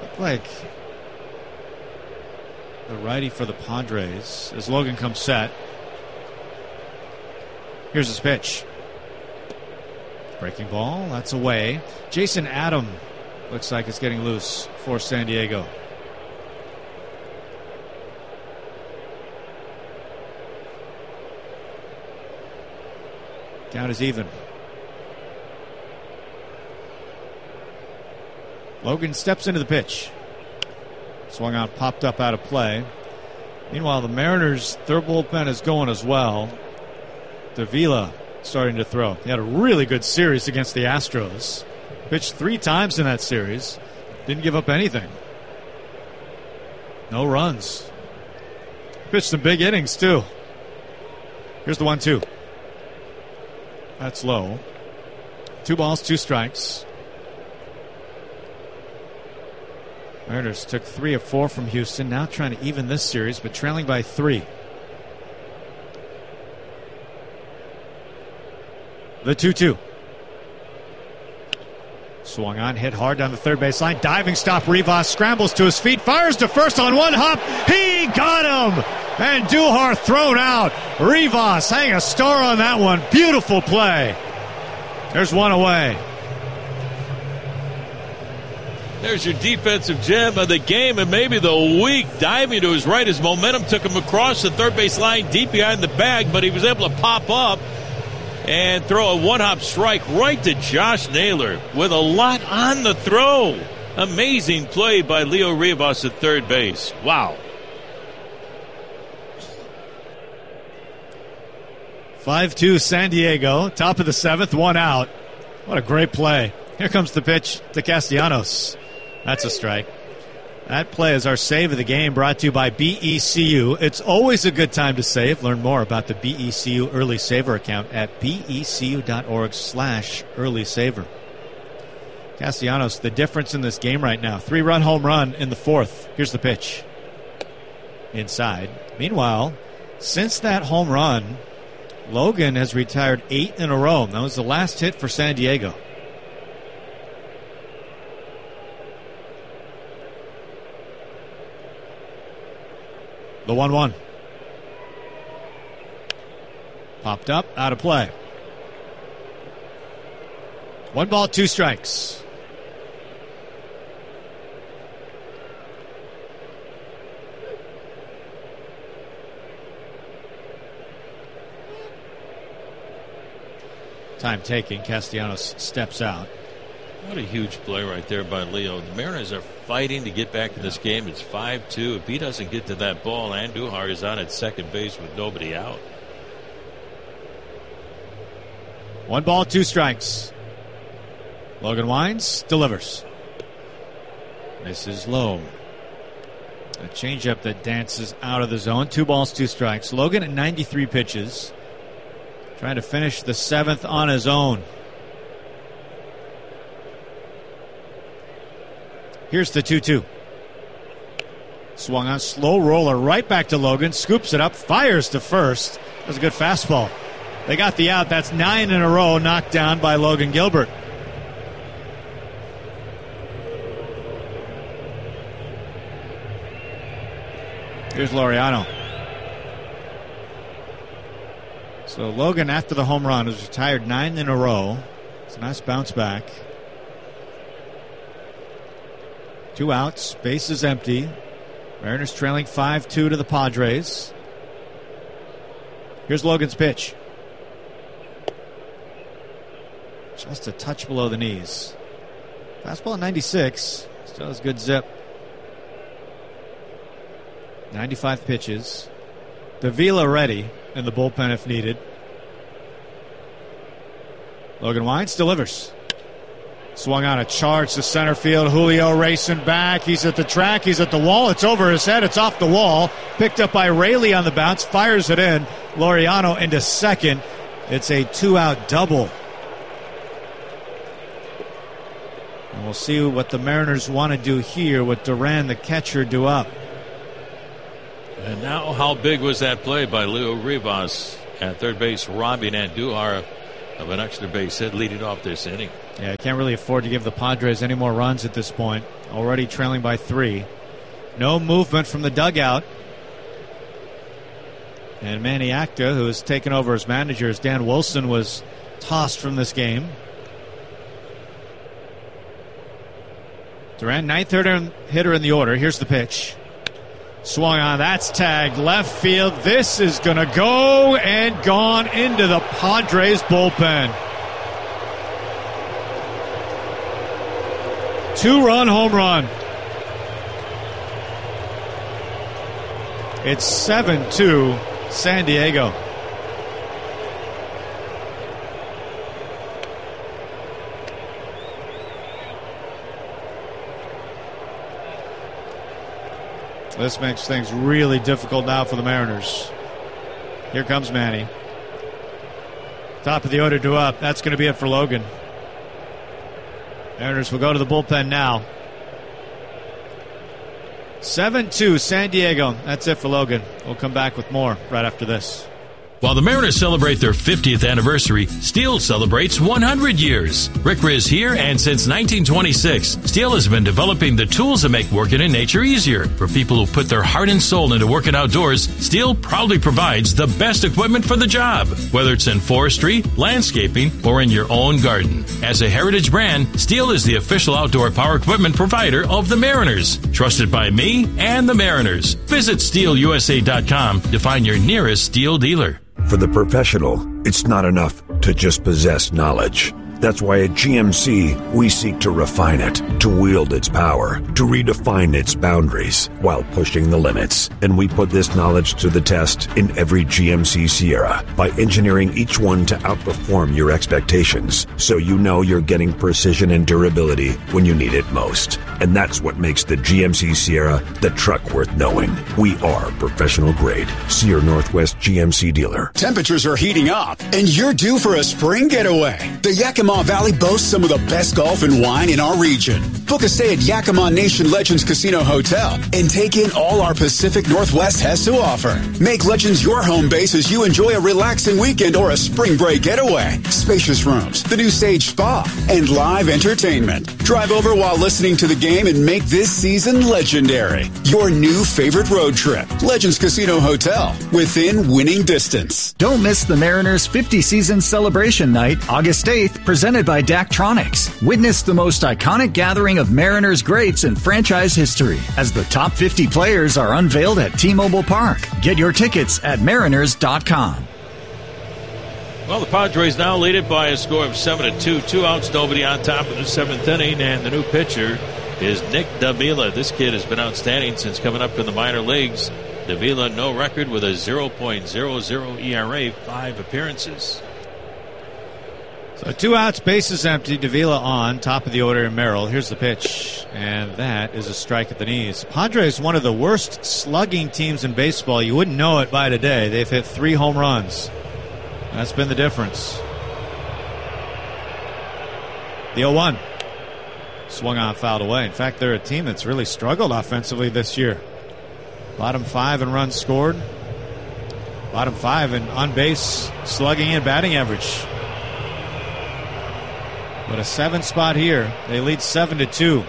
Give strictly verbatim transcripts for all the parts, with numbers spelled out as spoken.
Looked like the righty for the Padres as Logan comes set. Here's his pitch. Breaking ball, that's away. Jason Adam looks like it's getting loose for San Diego. Count is even. Logan steps into the pitch. Swung on, popped up out of play. Meanwhile, the Mariners, their bullpen is going as well. Davila starting to throw. He had a really good series against the Astros. Pitched three times in that series. Didn't give up anything. No runs. Pitched some big innings, too. Here's the one two. That's low. Two balls, two strikes. Mariners took three of four from Houston. Now trying to even this series, but trailing by three. The two two. Swung on, hit hard down the third base line. Diving stop. Rivas scrambles to his feet, fires to first on one hop. He got him! And Duhar thrown out. Rivas hang a star on that one. Beautiful play. There's one away. There's your defensive gem of the game and maybe the week. Diving to his right. His momentum took him across the third base line deep behind the bag, but he was able to pop up and throw a one-hop strike right to Josh Naylor with a lot on the throw. Amazing play by Leo Rivas at third base. Wow. five two San Diego. Top of the seventh, one out. What a great play. Here comes the pitch to Castellanos. That's a strike. That play is our save of the game, brought to you by B E C U. It's always a good time to save. Learn more about the B E C U Early Saver account at becu.org slash early saver. Castellanos, the difference in this game right now. Three-run home run in the fourth. Here's the pitch. Inside. Meanwhile, since that home run, Logan has retired eight in a row. That was the last hit for San Diego. The one one. Popped up, out of play. One ball, two strikes. Time taking. Castellanos steps out. What a huge play right there by Leo. The Mariners are fighting to get back in this game. It's five two. If he doesn't get to that ball, Andujar is on at second base with nobody out. One ball, two strikes. Logan Wines delivers. This is low. A changeup that dances out of the zone. Two balls, two strikes. Logan at ninety-three pitches. Trying to finish the seventh on his own. Here's the two two. Swung on, slow roller right back to Logan. Scoops it up, fires to first. That was a good fastball. They got the out. That's nine in a row knocked down by Logan Gilbert. Here's Laureano. So Logan, after the home run, has retired nine in a row. It's a nice bounce back. Two outs, base is empty. Mariners trailing five two to the Padres. Here's Logan's pitch. Just a touch below the knees. Fastball at ninety-six. Still has good zip. ninety-five pitches. Davila ready in the bullpen if needed. Logan Wines delivers. Swung on a charge to center field. Julio racing back. He's at the track. He's at the wall. It's over his head. It's off the wall. Picked up by Raley on the bounce. Fires it in. Laureano into second. It's a two-out double. And we'll see what the Mariners want to do here with Duran, the catcher, due up. And now how big was that play by Leo Rivas at third base, robbing Andujar of an extra base hit leading off this inning. Yeah, I can't really afford to give the Padres any more runs at this point. Already trailing by three. No movement from the dugout. And Manny Acta, who has taken over as manager, as Dan Wilson was tossed from this game. Duran, ninth hitter in the order. Here's the pitch. Swung on. That's tagged left field. This is going to go and gone into the Padres bullpen. Two-run home run. It's seven two San Diego. This makes things really difficult now for the Mariners. Here comes Manny. Top of the order to up. That's going to be it for Logan. Mariners will go to the bullpen now. seven two San Diego. That's it for Logan. We'll come back with more right after this. While the Mariners celebrate their fiftieth anniversary, Steel celebrates one hundred years. Rick Riz here, and since nineteen twenty-six, Steel has been developing the tools that make working in nature easier. For people who put their heart and soul into working outdoors, Steel proudly provides the best equipment for the job, whether it's in forestry, landscaping, or in your own garden. As a heritage brand, Steel is the official outdoor power equipment provider of the Mariners, trusted by me and the Mariners. Visit steel u s a dot com to find your nearest Steel dealer. For the professional, it's not enough to just possess knowledge. That's why at G M C, we seek to refine it, to wield its power, to redefine its boundaries while pushing the limits. And we put this knowledge to the test in every G M C Sierra by engineering each one to outperform your expectations, so you know you're getting precision and durability when you need it most. And that's what makes the G M C Sierra the truck worth knowing. We are professional grade. See your Northwest G M C dealer. Temperatures are heating up, and you're due for a spring getaway. The Yakima Valley boasts some of the best golf and wine in our region. Book a stay at Yakima Nation Legends Casino Hotel and take in all our Pacific Northwest has to offer. Make Legends your home base as you enjoy a relaxing weekend or a spring break getaway. Spacious rooms, the new Sage Spa, and live entertainment. Drive over while listening to the game and make this season legendary. Your new favorite road trip. Legends Casino Hotel, within winning distance. Don't miss the Mariners' fifty season celebration night, August eighth, presented by Daktronics. Witness the most iconic gathering of Mariners greats in franchise history as the top fifty players are unveiled at T-Mobile Park. Get your tickets at mariners dot com. Well, the Padres now lead it by a score of seven to two. Two outs, nobody on top of the seventh inning, and the new pitcher is Nick Davila. This kid has been outstanding since coming up in the minor leagues. Davila, no record with a zero point oh oh E R A, five appearances. So two outs, bases empty. Davila on, top of the order in Merrill. Here's the pitch, and that is a strike at the knees. Padres, one of the worst slugging teams in baseball. You wouldn't know it by today. They've hit three home runs. That's been the difference. The oh one. Swung on, fouled away. In fact, they're a team that's really struggled offensively this year. Bottom five in runs scored. Bottom five in on-base slugging and batting average. But a seven spot here. They lead seven to two.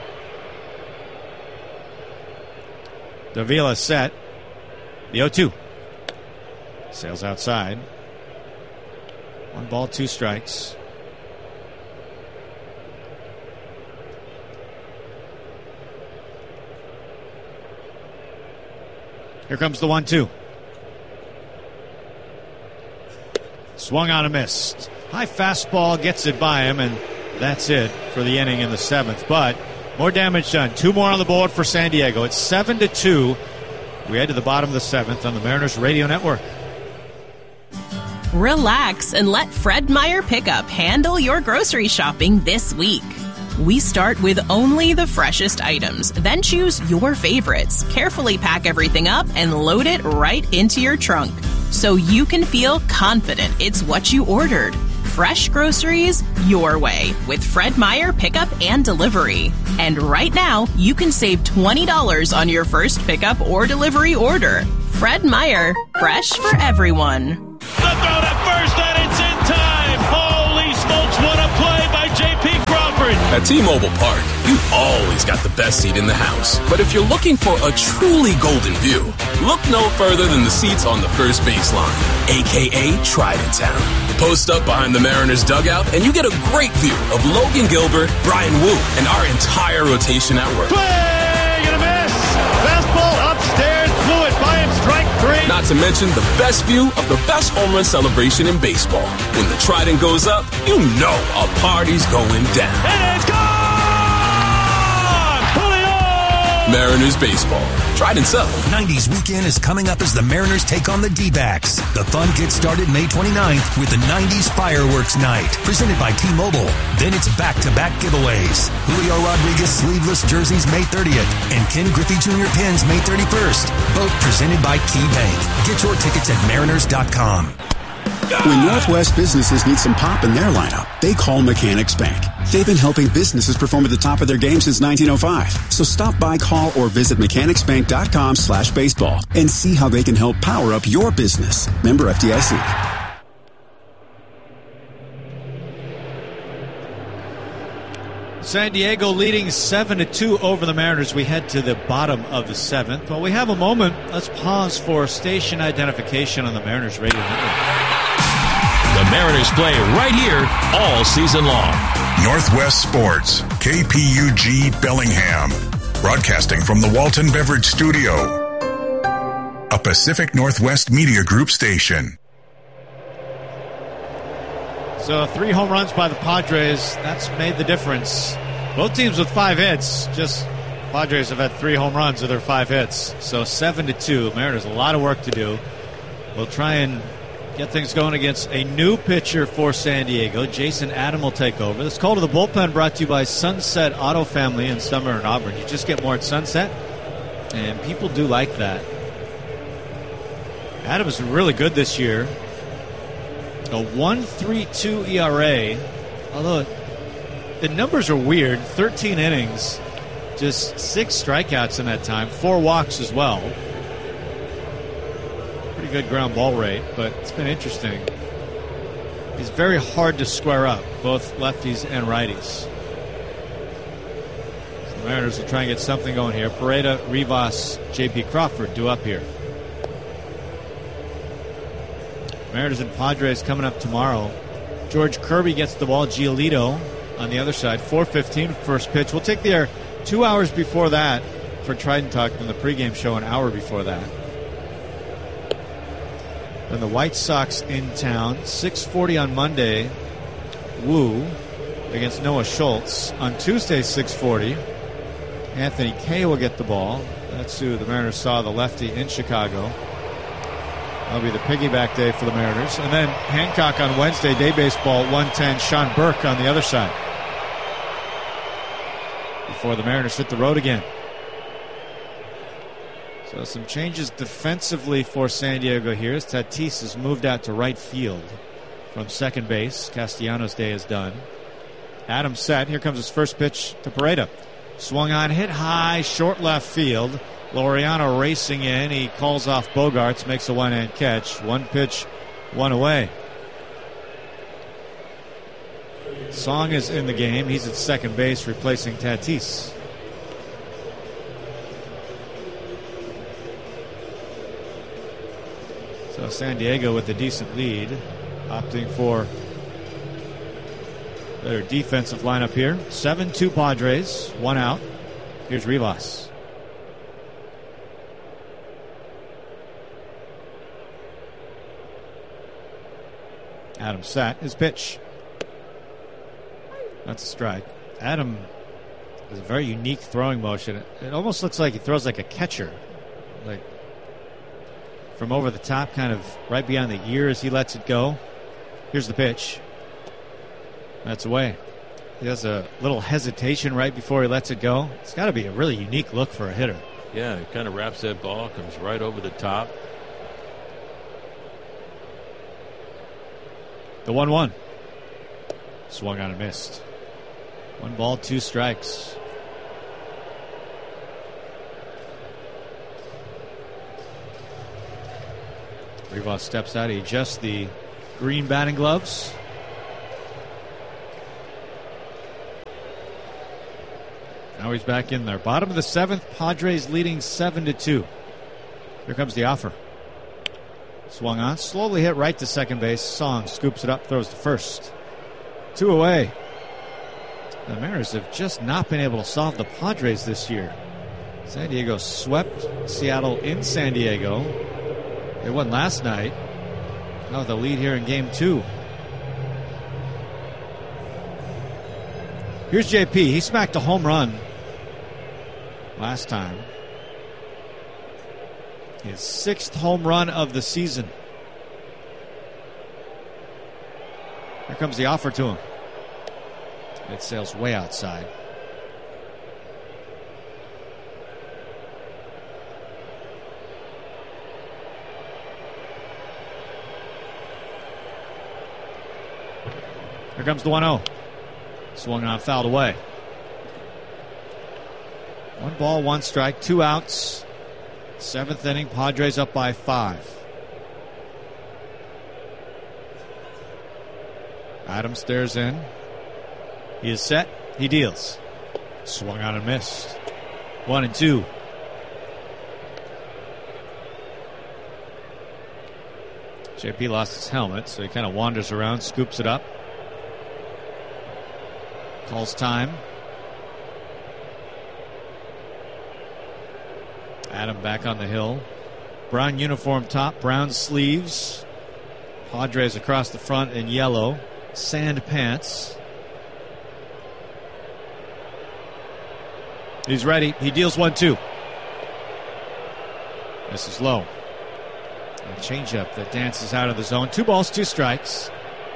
Davila set. The oh two. Sails outside. One ball, two strikes. Here comes the one two. Swung on a miss. High fastball gets it by him, and that's it for the inning in the seventh. But more damage done. Two more on the board for San Diego. It's seven to two. We head to the bottom of the seventh on the Mariners Radio Network. Relax and let Fred Meyer Pickup handle your grocery shopping this week. We start with only the freshest items, then choose your favorites, carefully pack everything up, and load it right into your trunk so you can feel confident it's what you ordered. Fresh groceries your way with Fred Meyer Pickup and Delivery. And right now, you can save twenty dollars on your first pickup or delivery order. Fred Meyer, fresh for everyone. The throw to first, and it's in time. At T-Mobile Park, you've always got the best seat in the house. But if you're looking for a truly golden view, look no further than the seats on the first baseline, a k a. Trident Town. Post up behind the Mariners dugout, and you get a great view of Logan Gilbert, Brian Wu, and our entire rotation at work. Swing and a miss! Fastball upstairs, blew it by him, strike three. Not to mention the best view of the best home run celebration in baseball. When the Trident goes up, you know a party's going down. And it's gone! Julio! Mariners baseball. Trident's up. nineties weekend is coming up as the Mariners take on the D-backs. The fun gets started May twenty-ninth with the nineties Fireworks Night, presented by T-Mobile. Then it's back-to-back giveaways. Julio Rodriguez sleeveless jerseys May thirtieth and Ken Griffey Junior pins May thirty-first. Both presented by KeyBank. Get your tickets at mariners dot com. When Northwest businesses need some pop in their lineup, they call Mechanics Bank. They've been helping businesses perform at the top of their game since nineteen oh five. So stop by, call, or visit mechanics bank dot com slash baseball and see how they can help power up your business. Member F D I C. San Diego leading seven to two over the Mariners. We head to the bottom of the seventh. While we have a moment, let's pause for station identification on the Mariners radio network. The Mariners play right here all season long. Northwest Sports, K P U G Bellingham. Broadcasting from the Walton Beverage Studio. A Pacific Northwest Media Group station. So three home runs by the Padres. That's made the difference. Both teams with five hits. Just Padres have had three home runs of their five hits. So seven to two. Mariners, a lot of work to do. We'll try and get things going against a new pitcher for San Diego. Jason Adam will take over. This call to the bullpen brought to you by Sunset Auto Family in Summer and Auburn. You just get more at Sunset, and people do like that. Adam is really good this year. A one point three two E R A, although the numbers are weird. thirteen innings, just six strikeouts in that time, four walks as well. Pretty good ground ball rate, but it's been interesting. He's very hard to square up, both lefties and righties. So the Mariners will try and get something going here. Pareda, Rivas, J P Crawford due up here. Mariners and Padres coming up tomorrow. George Kirby gets the ball. Giolito on the other side. four fifteen first pitch. We'll take the air two hours before that for Trident Talk, and the pregame show an hour before that. Then the White Sox in town. six forty on Monday. Wu against Noah Schultz. On Tuesday, six forty. Anthony Kay will get the ball. That's who the Mariners saw, the lefty in Chicago. That'll be the piggyback day for the Mariners. And then Hancock on Wednesday, day baseball, one ten. Sean Burke on the other side. Before the Mariners hit the road again. So some changes defensively for San Diego here as Tatis has moved out to right field from second base. Castellanos' day is done. Adam set. Here comes his first pitch to Pareda. Swung on, hit high, short left field. Laureano racing in. He calls off Bogarts, makes a one-hand catch. One pitch, one away. Song is in the game. He's at second base, replacing Tatis. So San Diego with a decent lead, opting for better defensive lineup here. seven two Padres, one out. Here's Rivas. Adam sat his pitch. That's a strike. Adam has a very unique throwing motion. It almost looks like he throws like a catcher, like from over the top, kind of right beyond the ear as he lets it go. Here's the pitch. That's away. He has a little hesitation right before he lets it go. It's got to be a really unique look for a hitter. Yeah, he kind of wraps that ball, comes right over the top. The one one. Swung on and missed. One ball, two strikes. Rivas steps out. He adjusts the green batting gloves. Now he's back in there. Bottom of the seventh, Padres leading seven to two. Here comes the offer. Swung on, slowly hit right to second base. Song scoops it up, throws to first. Two away. The Mariners have just not been able to solve the Padres this year. San Diego swept Seattle in San Diego. They won last night. Now the lead here in game two. Here's J P. He smacked a home run last time. His sixth home run of the season. Here comes the offer to him. It sails way outside. Here comes the one oh. Swung on, fouled away. One ball, one strike, two outs. Seventh inning, Padres up by five. Adams stares in. He is set. He deals. Swung on and missed. One and two. J P lost his helmet, so he kind of wanders around, scoops it up. Calls time. Adam back on the hill. Brown uniform top, brown sleeves. Padres across the front in yellow. Sand pants. He's ready. He deals one, two. This is low. A changeup that dances out of the zone. Two balls, two strikes.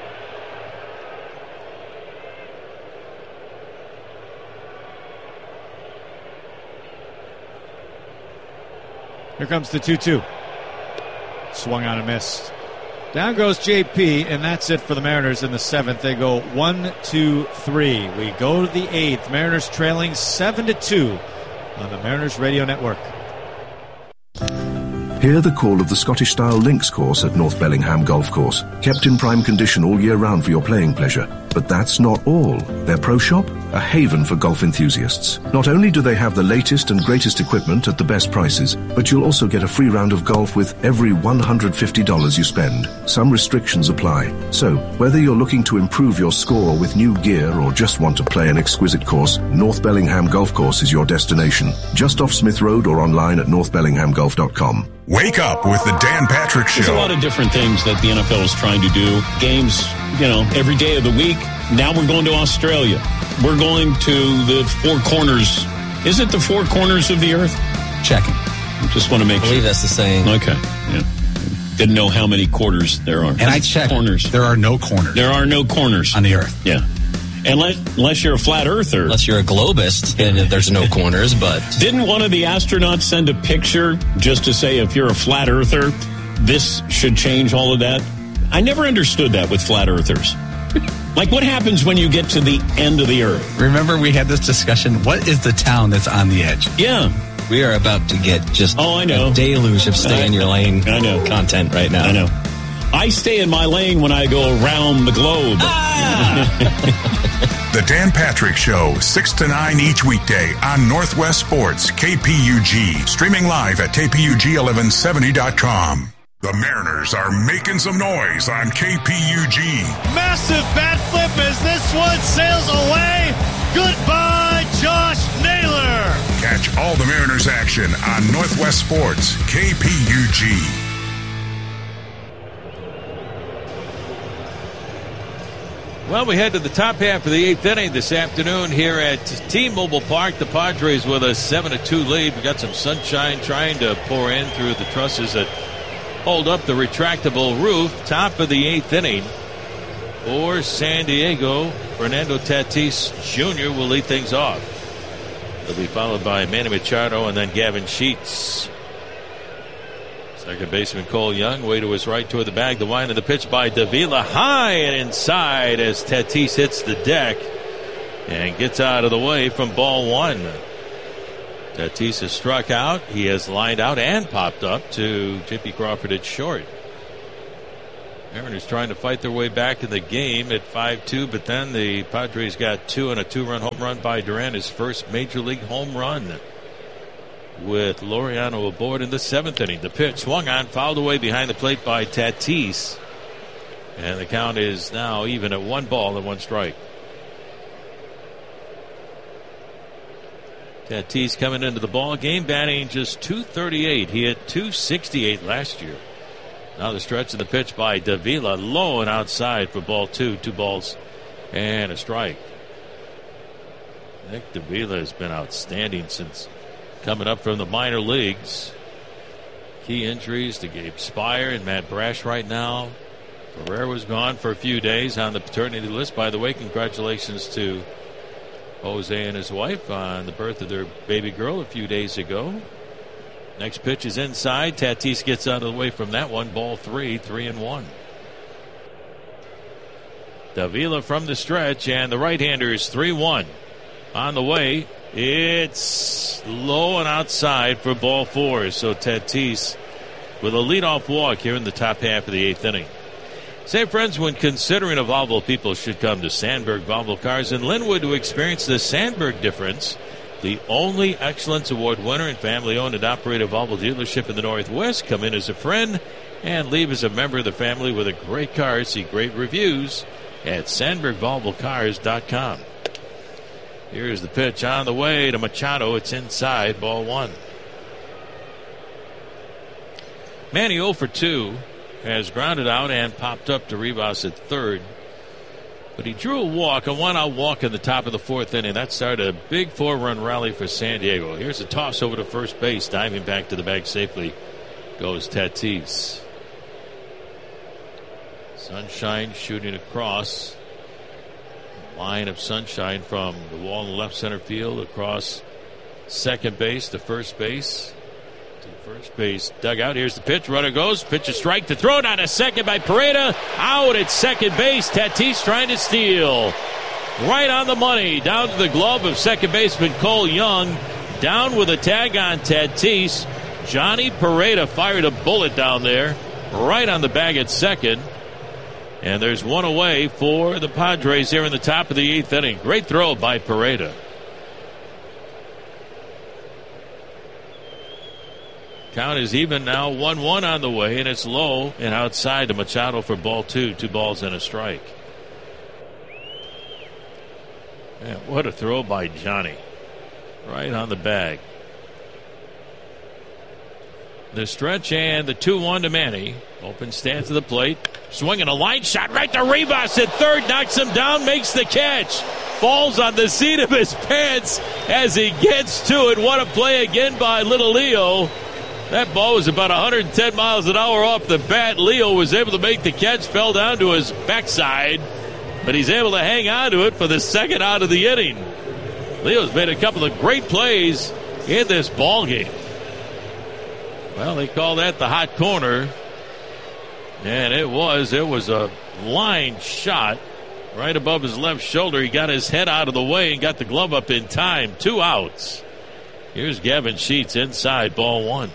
Here comes the two two. Swung on and missed. Down goes J P, and that's it for the Mariners in the seventh. They go one, two, three. We go to the eighth. Mariners trailing seven to two on the Mariners Radio Network. Hear the call of the Scottish-style links course at North Bellingham Golf Course. Kept in prime condition all year round for your playing pleasure. But that's not all. Their pro shop? A haven for golf enthusiasts. Not only do they have the latest and greatest equipment at the best prices, but you'll also get a free round of golf with every one hundred fifty dollars you spend. Some restrictions apply. So, whether you're looking to improve your score with new gear or just want to play an exquisite course, North Bellingham Golf Course is your destination. Just off Smith Road or online at north bellingham golf dot com. Wake up with the Dan Patrick Show. There's a lot of different things that the N F L is trying to do. Games, you know, every day of the week. Now we're going to Australia. We're going to the four corners. Is it the four corners of the earth? Checking. Just want to make sure. I believe that's the saying. Okay. Yeah. Didn't know how many quarters there are. And I checked. Corners. There are no corners. There are no corners. On the earth. Yeah. Unless, unless you're a flat earther. Unless you're a globist, and there's no corners, but... Didn't one of the astronauts send a picture just to say if you're a flat earther, this should change all of that? I never understood that with flat earthers. Like, what happens when you get to the end of the earth? Remember we had this discussion? What is the town that's on the edge? Yeah. We are about to get just oh, I know. a deluge of stay I, in your lane I know. content right now. I know. I stay in my lane when I go around the globe. Ah! The Dan Patrick Show, six to nine each weekday on Northwest Sports, K P U G. Streaming live at K P U G eleven seventy dot com. The Mariners are making some noise on K P U G. Massive bat flip as this one sails away. Goodbye, Josh Naylor. Catch all the Mariners action on Northwest Sports, K P U G. Well, we head to the top half of the eighth inning this afternoon here at T-Mobile Park. The Padres with a seven to two lead. We got some sunshine trying to pour in through the trusses that hold up the retractable roof. Top of the eighth inning for San Diego. Fernando Tatis Junior will lead things off. He'll be followed by Manny Machado and then Gavin Sheets. Second baseman Cole Young way to his right toward the bag. The wind of the pitch by Davila high and inside as Tatis hits the deck and gets out of the way from ball one. Tatis has struck out. He has lined out and popped up to J P Crawford at short. Mariners trying to fight their way back in the game at five two, but then the Padres got two and a two-run home run by Duran, his first major league home run, with Laureano aboard in the seventh inning. The pitch swung on, fouled away behind the plate by Tatis, and the count is now even at one ball and one strike. Tatis coming into the ball game batting just two thirty-eight. He hit two sixty-eight last year. Now the stretch of the pitch by Davila, low and outside for ball two. Two balls and a strike. Nick Davila has been outstanding since coming up from the minor leagues. Key injuries to Gabe Spire and Matt Brash right now. Ferrer was gone for a few days on the paternity list. By the way, congratulations to Jose and his wife on the birth of their baby girl a few days ago. Next pitch is inside. Tatis gets out of the way from that one. Ball three, three and one. Davila from the stretch, and the right-hander is three one. On the way, it's low and outside for ball four. So Tatis with a leadoff walk here in the top half of the eighth inning. Say, friends, when considering a Volvo, people should come to Sandberg Volvo Cars in Linwood to experience the Sandberg difference. The only Excellence Award winner and family-owned and operated Volvo dealership in the Northwest. Come in as a friend and leave as a member of the family with a great car. See great reviews at Sandberg Volvo Cars dot com. Here's the pitch on the way to Machado. It's inside, ball one. Manny oh for two has grounded out and popped up to Rivas at third. But he drew a walk, a one-out walk in the top of the fourth inning. That started a big four-run rally for San Diego. Here's a toss over to first base. Diving back to the bag safely goes Tatis. Sunshine shooting across. Line of sunshine from the wall in left center field across second base to first base. First base dugout. Here's the pitch. Runner goes. Pitch a strike to throw down a second by Pareda. Out at second base. Tatis trying to steal. Right on the money. Down to the glove of second baseman Cole Young. Down with a tag on Tatis. Johnny Pareda fired a bullet down there. Right on the bag at second. And there's one away for the Padres here in the top of the eighth inning. Great throw by Pareda. Count is even now, one one on the way, and it's low and outside to Machado for ball two. Two balls and a strike. Man, what a throw by Johnny. Right on the bag. The stretch and the two one to Manny. Open stance to the plate. Swinging a line shot right to Rivas at third. Knocks him down, makes the catch. Falls on the seat of his pants as he gets to it. What a play again by Little Leo. That ball was about one hundred ten miles an hour off the bat. Leo was able to make the catch, fell down to his backside, but he's able to hang on to it for the second out of the inning. Leo's made a couple of great plays in this ball game. Well, they call that the hot corner, and it was. It was a line shot right above his left shoulder. He got his head out of the way and got the glove up in time. Two outs. Here's Gavin Sheets inside, ball one.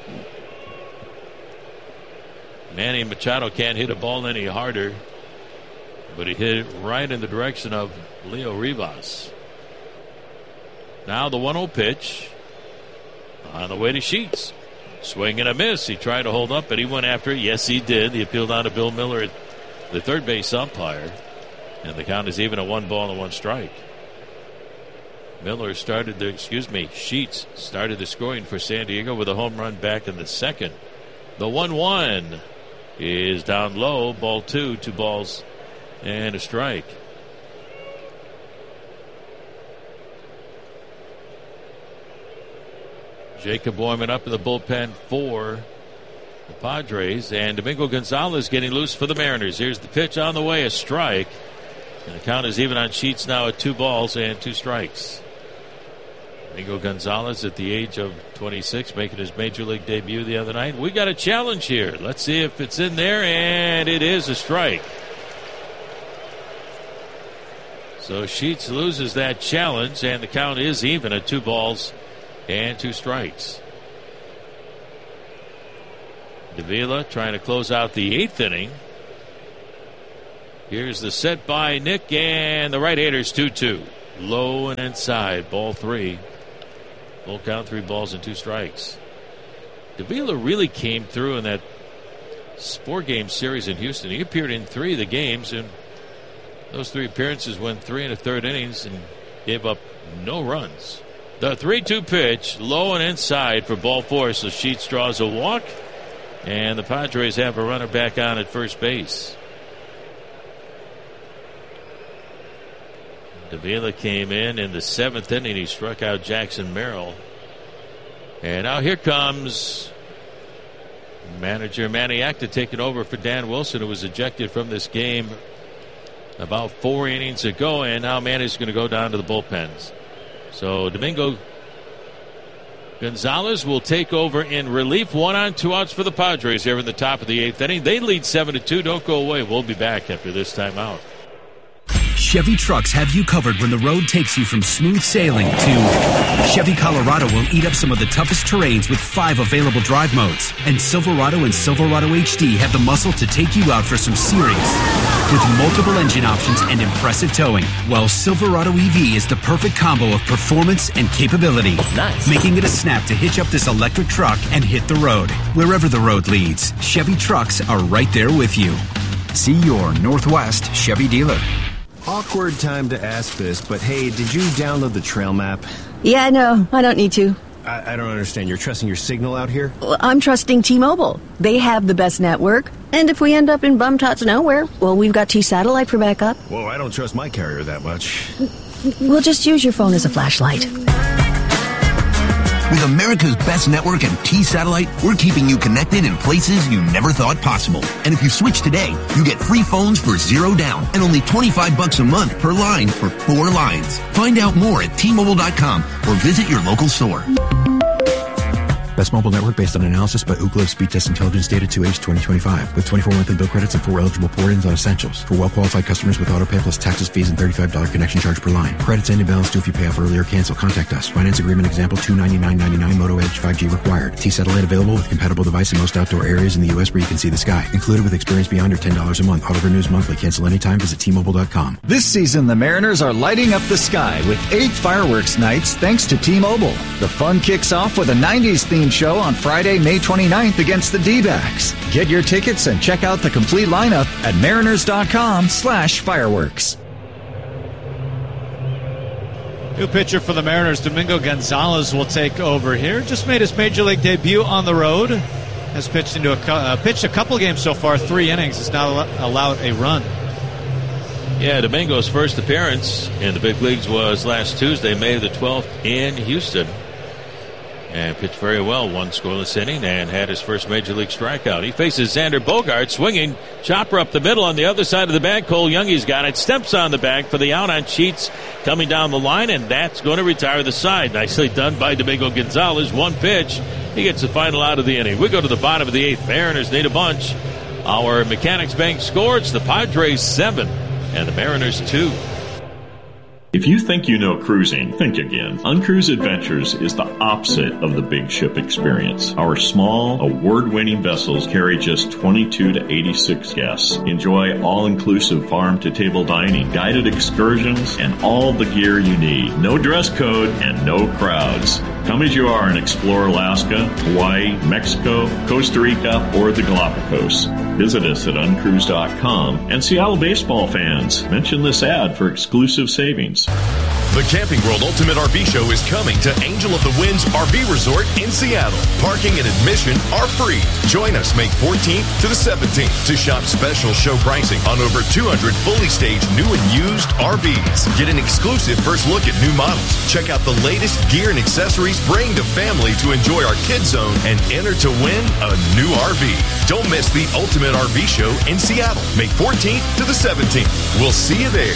Manny Machado can't hit a ball any harder, but he hit it right in the direction of Leo Rivas. Now the one oh pitch on the way to Sheets. Swing and a miss. He tried to hold up, but he went after it. Yes, he did. He appealed on to Bill Miller, the third base umpire, and the count is even at one ball and one strike. Miller started the, excuse me, Sheets started the scoring for San Diego with a home run back in the second. The one one is down low, ball two, two balls and a strike. Jacob Boyman up in the bullpen for the Padres, and Domingo Gonzalez getting loose for the Mariners. Here's the pitch on the way, a strike, and the count is even on Sheets now at two balls and two strikes. Domingo Gonzalez at the age of twenty-six, making his major league debut the other night. We got a challenge here. Let's see if it's in there, and it is a strike. So Sheets loses that challenge, and the count is even at two balls and two strikes. Davila trying to close out the eighth inning Here's the set by Nick, and the right-hander's two two. Low and inside, ball three. Full count, three balls and two strikes. Davila really came through in that four-game series in Houston. He appeared in three of the games, and those three appearances went three and a third innings and gave up no runs. The three two pitch, low and inside for ball four, so Sheets draws a walk, and the Padres have a runner back on at first base. Davila came in in the seventh inning. He struck out Jackson Merrill. And now here comes manager Maniac to take it over for Dan Wilson, who was ejected from this game about four innings ago. And now Manny's going to go down to the bullpens. So Domingo Gonzalez will take over in relief. One on, two outs for the Padres here in the top of the eighth inning. They lead seven to two. Don't go away. We'll be back after this timeout. Chevy trucks have you covered when the road takes you from smooth sailing to Chevy Colorado will eat up some of the toughest terrains with five available drive modes. And Silverado and Silverado H D have the muscle to take you out for some serious with multiple engine options and impressive towing. While Silverado E V is the perfect combo of performance and capability. Nice. Making it a snap to hitch up this electric truck and hit the road. Wherever the road leads, Chevy trucks are right there with you. See your Northwest Chevy dealer. Awkward time to ask this, but hey, did you download the trail map? Yeah, no, I don't need to. I, I don't understand. You're trusting your signal out here? Well, I'm trusting T-Mobile. They have the best network. And if we end up in bum-tots nowhere, well, we've got T-Satellite for backup. Whoa, I don't trust my carrier that much. We'll just use your phone as a flashlight. With America's best network and T-Satellite, we're keeping you connected in places you never thought possible. And if you switch today, you get free phones for zero down and only twenty-five bucks a month per line for four lines. Find out more at T Mobile dot com or visit your local store. Best mobile network based on analysis by Ookla Speed Test Intelligence data to age twenty twenty-five with twenty-four monthly bill credits and four eligible port-ins on essentials. For well-qualified customers with auto pay plus taxes, fees, and thirty-five dollars connection charge per line. Credits end in balance due if you pay off early or cancel. Contact us. Finance agreement example two ninety-nine ninety-nine. Moto Edge five G required. T-Satellite available with compatible device in most outdoor areas in the U S where you can see the sky. Included with experience beyond or ten dollars a month. Auto renews monthly. Cancel anytime. Visit T Mobile dot com. This season, the Mariners are lighting up the sky with eight fireworks nights thanks to T-Mobile. The fun kicks off with a nineties themed show on Friday, May twenty-ninth against the D-backs. Get your tickets and check out the complete lineup at mariners dot com slash fireworks. New pitcher for the Mariners, Domingo Gonzalez, will take over here. Just made his major league debut on the road. Has pitched into a uh, pitched a couple games so far, three innings. Has not allowed a run. Yeah, Domingo's first appearance in the big leagues was last Tuesday, May the twelfth, in Houston. And pitched very well, one scoreless inning, and had his first major league strikeout. He faces Xander Bogaerts, swinging, chopper up the middle on the other side of the bag. Cole Youngie's got it, steps on the bag for the out on Sheets coming down the line, and that's going to retire the side. Nicely done by Domingo Gonzalez. One pitch, he gets the final out of the inning. We go to the bottom of the eighth. Mariners need a bunch. Our Mechanics Bank score, it's the Padres seven and the Mariners two. If you think you know cruising, think again. Uncruise Adventures is the opposite of the big ship experience. Our small, award-winning vessels carry just twenty-two to eighty-six guests. Enjoy all-inclusive farm-to-table dining, guided excursions, and all the gear you need. No dress code and no crowds. Come as you are and explore Alaska, Hawaii, Mexico, Costa Rica, or the Galapagos. Visit us at uncruise dot com. And Seattle baseball fans, mention this ad for exclusive savings. The Camping World Ultimate R V Show is coming to Angel of the Winds R V Resort in Seattle. Parking and admission are free. Join us May fourteenth to the seventeenth to shop special show pricing on over two hundred fully staged new and used R Vs. Get an exclusive first look at new models. Check out the latest gear and accessories. Bring the family to enjoy our Kids Zone and enter to win a new R V. Don't miss the Ultimate R V Show in Seattle, May fourteenth to the seventeenth. We'll see you there.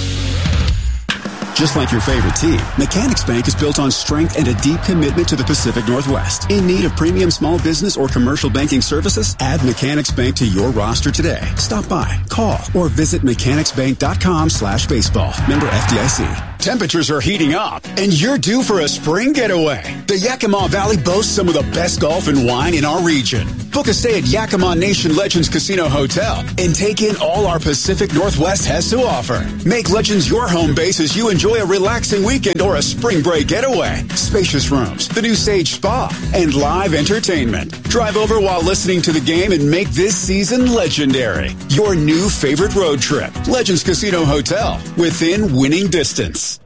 Just like your favorite team, Mechanics Bank is built on strength and a deep commitment to the Pacific Northwest. In need of premium small business or commercial banking services? Add Mechanics Bank to your roster today. Stop by, call, or visit mechanics bank dot com slash baseball. Member F D I C. Temperatures are heating up, and you're due for a spring getaway. The Yakima Valley boasts some of the best golf and wine in our region. Book a stay at Yakima Nation Legends Casino Hotel and take in all our Pacific Northwest has to offer. Make Legends your home base as you enjoy a relaxing weekend or a spring break getaway. Spacious rooms, the new Sage Spa, and live entertainment. Drive over while listening to the game and make this season legendary. Your new favorite road trip. Legends Casino Hotel, within winning distance.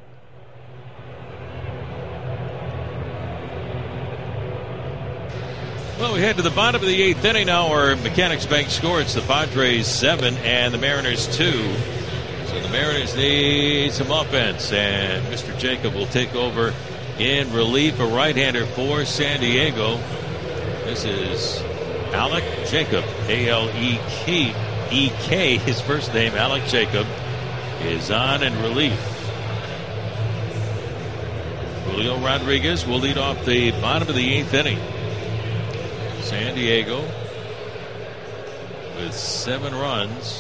Well, we head to the bottom of the eighth inning now. Our Mechanics Bank score. It's the Padres seven and the Mariners two. So the Mariners need some offense, and Mister Jacob will take over in relief, a right-hander for San Diego. This is Alec Jacob, A L E K E K, his first name. Alec Jacob is on in relief. Julio Rodriguez will lead off the bottom of the eighth inning. San Diego with seven runs.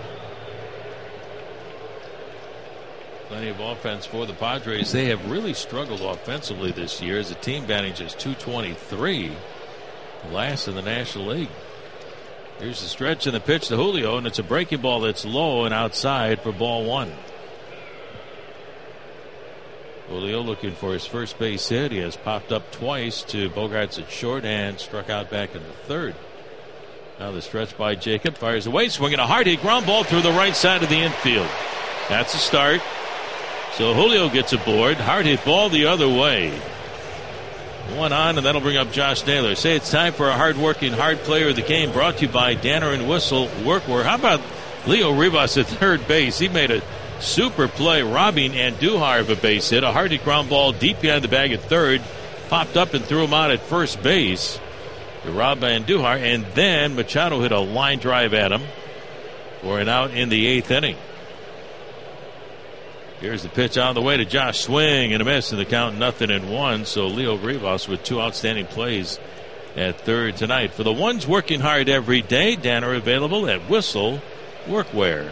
Plenty of offense for the Padres. They have really struggled offensively this year as a team, batting just two twenty-three, last in the National League. Here's the stretch and the pitch to Julio, and it's a breaking ball that's low and outside for ball one. Julio looking for his first base hit. He has popped up twice to Bogaerts at short and struck out back in the third. Now the stretch by Jacob, fires away, swinging a hard hit ground ball through the right side of the infield. That's a start. So Julio gets aboard. Hard hit ball the other way. One on, and that'll bring up Josh Naylor. Say it's time for a hard-working, hard player of the game, brought to you by Danner and Whistle Workwear. How about Leo Rivas at third base? He made a super play, robbing Andujar of a base hit. A hard hit ground ball deep behind the bag at third. Popped up and threw him out at first base. To rob by Andujar, and then Machado hit a line drive at him for an out in the eighth inning. Here's the pitch on the way to Josh. Swing and a miss, and the count nothing and one. So Leo Rivas with two outstanding plays at third tonight. For the ones working hard every day, Danner available at Whistle Workwear.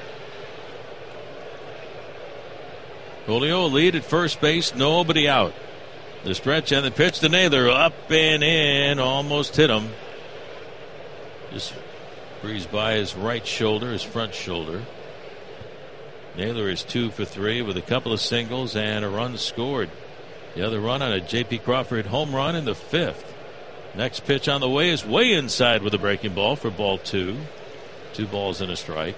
Julio lead at first base, nobody out. The stretch and the pitch to Naylor, up and in, almost hit him. Just breezed by his right shoulder, his front shoulder. Naylor is two for three with a couple of singles and a run scored. The other run on a J P Crawford home run in the fifth. Next pitch on the way is way inside with a breaking ball for ball two. Two balls and a strike.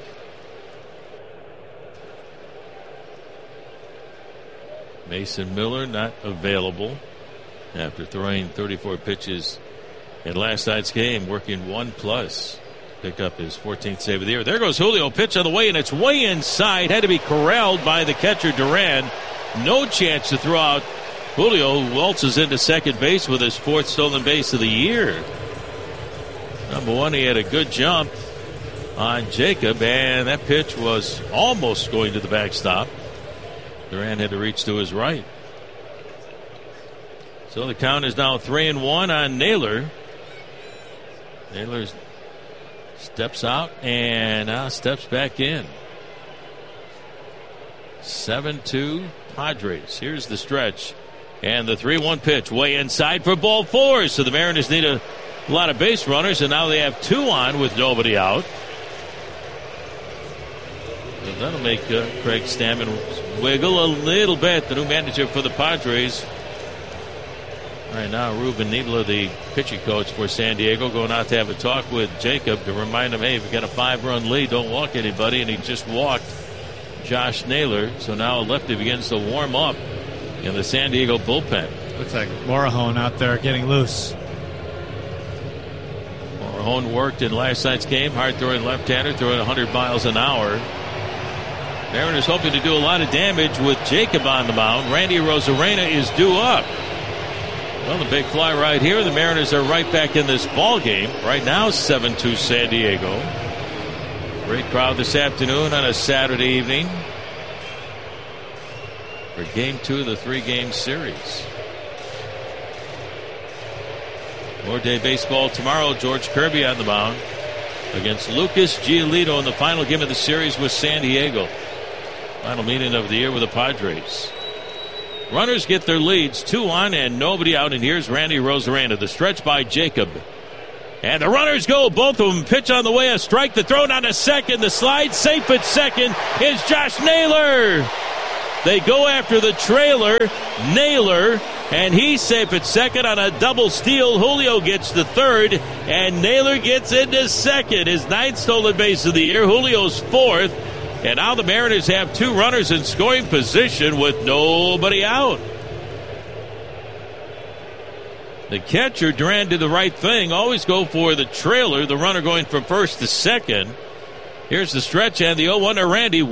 Mason Miller not available after throwing thirty-four pitches in last night's game, working one plus. Pick up his fourteenth save of the year. There goes Julio, pitch on the way, and it's way inside. Had to be corralled by the catcher Duran. No chance to throw out. Julio waltzes into second base with his fourth stolen base of the year. Number one, he had a good jump on Jacob, and that pitch was almost going to the backstop. Duran had to reach to his right. So the count is now three and one on Naylor. Naylor steps out and now steps back in. seven two Padres. Here's the stretch. And the three one pitch way inside for ball four. So the Mariners need a lot of base runners, and now they have two on with nobody out. So that'll make uh, Craig Stammen wiggle a little bit, the new manager for the Padres. Right now, Ruben Niebla, the pitching coach for San Diego, going out to have a talk with Jacob to remind him, hey, if you got a five-run lead, don't walk anybody. And he just walked Josh Naylor. So now a lefty begins to warm up in the San Diego bullpen. Looks like Morejon out there getting loose. Morejon worked in last night's game. Hard-throwing left-hander, throwing one hundred miles an hour. Mariners hoping to do a lot of damage with Jacob on the mound. Randy Rosarena is due up. Well, the big fly right here. The Mariners are right back in this ball game. Right now, seven two San Diego. Great crowd this afternoon on a Saturday evening for game two of the three-game series. More day baseball tomorrow. George Kirby on the mound against Lucas Giolito in the final game of the series with San Diego. Final meeting of the year with the Padres. Runners get their leads, two on and nobody out, and here's Randy Arozarena. The stretch by Jacob. And the runners go, both of them pitch on the way, a strike, the throw down to second, the slide, safe at second is Josh Naylor. They go after the trailer, Naylor, and he's safe at second on a double steal. Julio gets the third, and Naylor gets into second. His ninth stolen base of the year, Julio's fourth. And now the Mariners have two runners in scoring position with nobody out. The catcher, Duran, did the right thing. Always go for the trailer, the runner going from first to second. Here's the stretch and the oh one to Randy.